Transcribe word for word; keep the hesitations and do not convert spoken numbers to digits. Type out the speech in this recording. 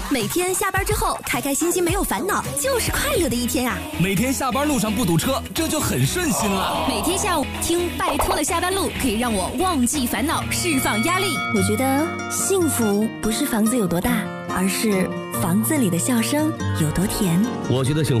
每天下班之后开开心心没有烦恼，就是快乐的一天啊！ 每天下班路上不堵车，这就很顺心了。 每天下午听拜托了下班路，可以让我忘记烦恼，释放压力。 我觉得幸福不是房子有多大，而是房子里的笑声有多甜。 我觉得幸